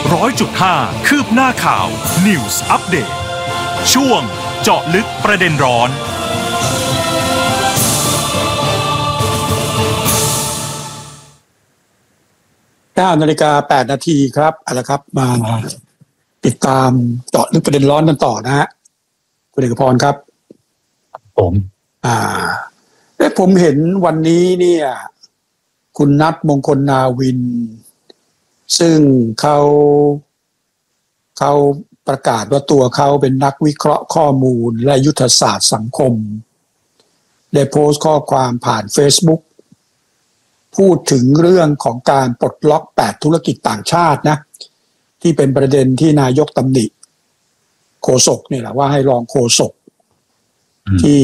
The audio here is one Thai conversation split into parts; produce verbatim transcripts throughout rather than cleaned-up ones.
ร้อยจุดห้าคืบหน้าข่าว News Update ช่วงเจาะลึกประเด็นร้อนเก้านาฬิกาแปดนาทีครับเอาละครับมาติดตามเจาะลึกประเด็นร้อนกันต่อนะฮะคุณเอกพรครับผมอ่าและผมเห็นวันนี้เนี่ยคุณนัทมงคลนาวินซึ่งเขาเขาประกาศว่าตัวเขาเป็นนักวิเคราะห์ข้อมูลและยุทธศาสตร์สังคมได้โพสต์ข้อความผ่าน Facebook พูดถึงเรื่องของการปลดล็อกแปดธุรกิจต่างชาตินะที่เป็นประเด็นที่นายกตำหนิโฆษกเนี่ยแหละว่าให้รองโฆษกที่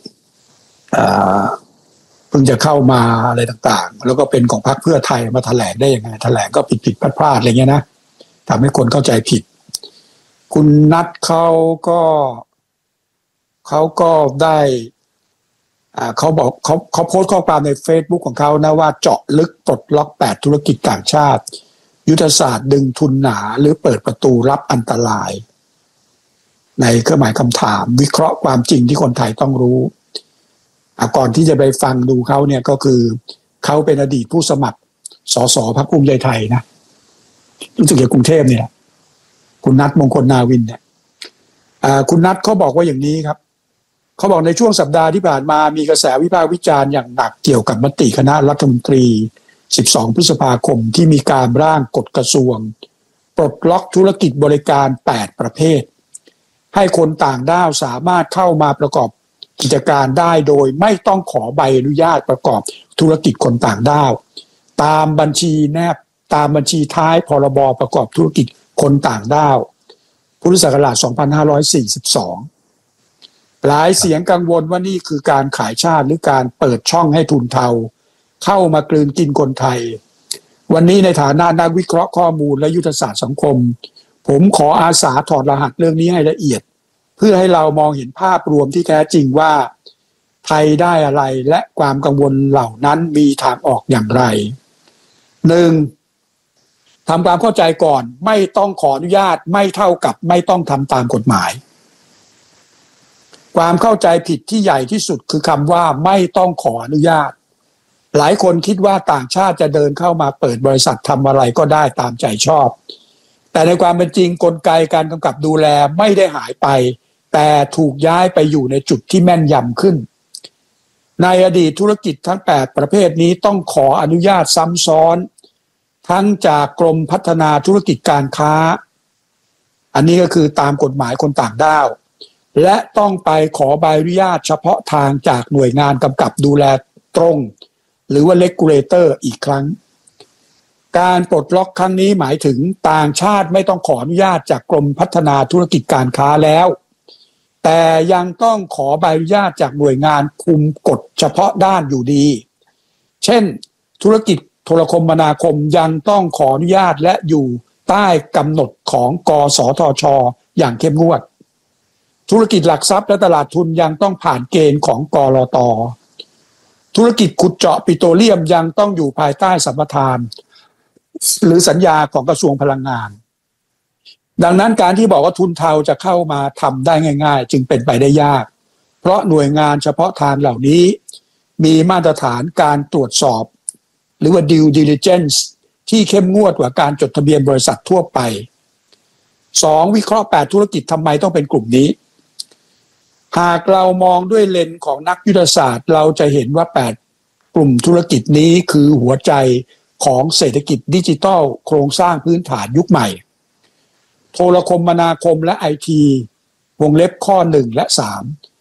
เพิ่งจะเข้ามาอะไรต่างๆแล้วก็เป็นของพรรคเพื่อไทยมาแถลงได้ยังไงแถลงก็ผิดผิดพลาดๆอะไรเงี้ยนะทำให้คนเข้าใจผิดคุณนัทเขาก็เขาก็ได้อ่าเขาบอกเขาเขาโพสต์ข้อความใน Facebook ของเขานะว่าเจาะลึกปลดล็อกแปดธุรกิจต่างชาติยุทธศาสตร์ดึงทุนหนาหรือเปิดประตูรับอันตรายในเครื่องหมายคำถามวิเคราะห์ความจริงที่คนไทยต้องรู้ก่อนที่จะไปฟังดูเขาเนี่ยก็คือเขาเป็นอดีตผู้สมัครสสพรรคภูมิใจไทยนะรู้สึกจากกรุงเทพเนี่ยคุณนัทมงคลนาวินเนี่ยคุณนัทเขาบอกว่าอย่างนี้ครับเขาบอกในช่วงสัปดาห์ที่ผ่านมามีกระแสวิพากษ์วิจารณ์อย่างหนักเกี่ยวกับมติคณะรัฐมนตรีสิบสองพฤษภาคมที่มีการร่างกฎกระทรวงปลดล็อกธุรกิจบริการแปดประเภทให้คนต่างด้าวสามารถเข้ามาประกอบกิจการได้โดยไม่ต้องขอใบอนุญาตประกอบธุรกิจคนต่างด้าวตามบัญชีแนบตามบัญชีท้ายพรบประกอบธุรกิจคนต่างด้าวพุทธศักราชสองพันห้าร้อยสี่สิบสองหลายเสียงกังวลว่านี่คือการขายชาติหรือการเปิดช่องให้ทุนเทาเข้ามากลืนกินคนไทยวันนี้ในฐานะนักวิเคราะห์ข้อมูลและยุทธศาสตร์สังคมผมขออาสาถอดรหัสเรื่องนี้ให้ละเอียดเพื่อให้เรามองเห็นภาพรวมที่แท้จริงว่าไทยได้อะไรและความกังวลเหล่านั้นมีทางออกอย่างไรหนึ่งทำความเข้าใจก่อนไม่ต้องขออนุญาตไม่เท่ากับไม่ต้องทำตามกฎหมายความเข้าใจผิดที่ใหญ่ที่สุดคือคำว่าไม่ต้องขออนุญาตหลายคนคิดว่าต่างชาติจะเดินเข้ามาเปิดบริษัททำอะไรก็ได้ตามใจชอบแต่ในความเป็นจริงกลไกการกำกับดูแลไม่ได้หายไปแต่ถูกย้ายไปอยู่ในจุดที่แม่นยำขึ้นในอดีตธุรกิจทั้งแปดประเภทนี้ต้องขออนุญาตซ้ำซ้อนทั้งจากกรมพัฒนาธุรกิจการค้าอันนี้ก็คือตามกฎหมายคนต่างด้าวและต้องไปขอใบอนุญาตเฉพาะทางจากหน่วยงานกำกับดูแลตรงหรือว่า regulator อีกครั้งการปลดล็อกครั้งนี้หมายถึงต่างชาติไม่ต้องขออนุญาตจากกรมพัฒนาธุรกิจการค้าแล้วแต่ยังต้องขอใบอนุญาตจากหน่วยงานคุมกฎเฉพาะด้านอยู่ดีเช่นธุรกิจโทรคมนาคมยังต้องขออนุญาตและอยู่ใต้กำหนดของกสทช.อย่างเข้มงวดธุรกิจหลักทรัพย์และตลาดทุนยังต้องผ่านเกณฑ์ของกลต.ธุรกิจขุดเจาะปิโตรเลียมยังต้องอยู่ภายใต้สัมปทานหรือสัญญาของกระทรวงพลังงานดังนั้นการที่บอกว่าทุนเทาจะเข้ามาทำได้ง่ายๆจึงเป็นไปได้ยากเพราะหน่วยงานเฉพาะทางเหล่านี้มีมาตรฐานการตรวจสอบหรือว่า due diligence ที่เข้มงวดกว่าการจดทะเบียนบริษัททั่วไปสองวิเคราะห์แปดธุรกิจทำไมต้องเป็นกลุ่มนี้หากเรามองด้วยเลนส์ของนักยุทธศาสตร์เราจะเห็นว่าแปดกลุ่มธุรกิจนี้คือหัวใจของเศรษฐกิจดิจิทัลโครงสร้างพื้นฐานยุคใหม่โทรคมนาคมและไอทีวงเล็บข้อหนึ่งและสาม